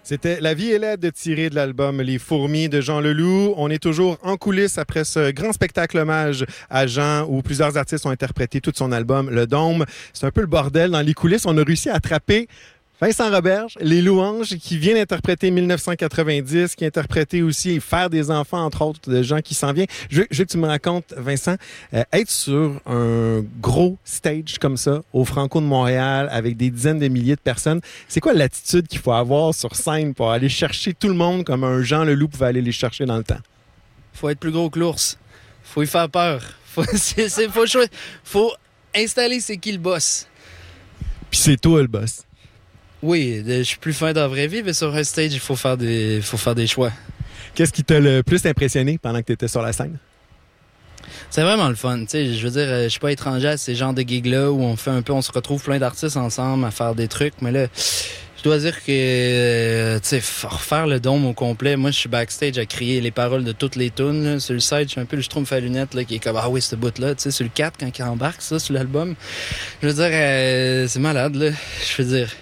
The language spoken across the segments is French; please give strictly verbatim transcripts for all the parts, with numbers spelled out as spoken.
C'était La vie est laide de tiré de l'album Les Fourmis de Jean Leloup. On est toujours en coulisses après ce grand spectacle hommage à Jean où plusieurs artistes ont interprété tout son album Le Dôme. C'est un peu le bordel dans les coulisses. On a réussi à attraper Vincent Roberge, Les Louanges, qui vient d'interpréter mille neuf cent quatre-vingt-dix, qui a interprété aussi Faire des enfants, entre autres, de gens qui s'en viennent. Je, je veux que tu me racontes, Vincent, euh, être sur un gros stage comme ça, au Franco de Montréal, avec des dizaines de milliers de personnes, c'est quoi l'attitude qu'il faut avoir sur scène pour aller chercher tout le monde comme un Jean Leloup pouvait aller les chercher dans le temps? Faut être plus gros que l'ours. Faut y faire peur. Faut, c'est, c'est, faut, faut installer c'est qui le boss. Puis c'est toi le boss. Oui, je suis plus fin dans la vraie vie, mais sur un stage, il faut faire des, faut faire des choix. Qu'est-ce qui t'a le plus impressionné pendant que tu étais sur la scène? C'est vraiment le fun, tu sais. Je veux dire, je suis pas étranger à ces genres de gigs-là où on fait un peu, on se retrouve plein d'artistes ensemble à faire des trucs, mais là, je dois dire que, tu sais, refaire le dôme au complet, moi, je suis backstage à crier les paroles de toutes les tunes, là. Sur le site, je suis un peu le schtroumpf à lunettes, là, qui est comme, ah oui, ce bout-là, tu sais, sur le quatre, quand il embarque, ça, sur l'album. Je veux dire, euh, c'est malade, là. Je veux dire.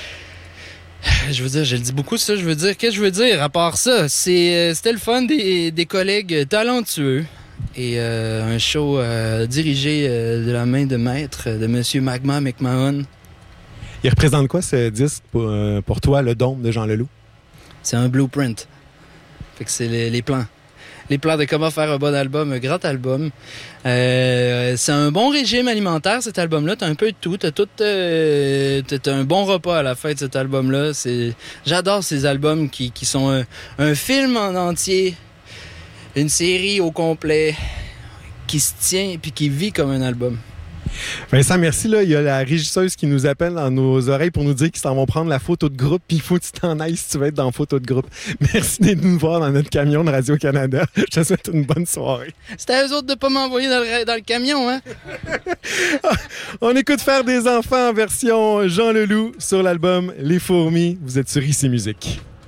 Je veux dire, je le dis beaucoup, ça. Je veux dire, qu'est-ce que je veux dire? À part ça, c'est, euh, c'était le fun des, des collègues talentueux et euh, un show euh, dirigé euh, de la main de maître de M. Magma McMahon. Il représente quoi, ce disque, pour, euh, pour toi, Le Dôme de Jean Leloup? C'est un blueprint. Fait que c'est les, les plans. Les plans de comment faire un bon album, un grand album. Euh, c'est un bon régime alimentaire, cet album-là. T'as un peu de tout. T'as tout, euh, t'as un bon repas à la fin de cet album-là. C'est, j'adore ces albums qui, qui sont un, un film en entier, une série au complet, qui se tient et puis qui vit comme un album. Vincent, merci. Là, il y a la régisseuse qui nous appelle dans nos oreilles pour nous dire qu'ils s'en vont prendre la photo de groupe, puis il faut que tu t'en ailles si tu veux être dans la photo de groupe. Merci d'être nous voir dans notre camion de Radio-Canada. Je te souhaite une bonne soirée. C'était à eux autres de pas m'envoyer dans le, dans le camion, hein? On écoute Faire des enfants en version Jean Leloup sur l'album Les Fourmis. Vous êtes sur Ici Musique.